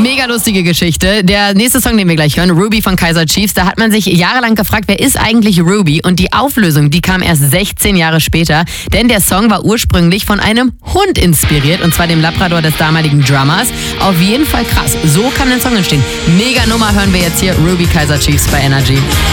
Mega lustige Geschichte. Der nächste Song, den wir gleich hören, Ruby von Kaiser Chiefs, da hat man sich jahrelang gefragt, wer ist eigentlich Ruby? Und die Auflösung, die kam erst 16 Jahre später, denn der Song war ursprünglich von einem Hund inspiriert, und zwar dem Labrador des damaligen Drummers. Auf jeden Fall krass. So kann ein Song entstehen. Mega Nummer hören wir jetzt hier, Ruby Kaiser Chiefs bei Energy.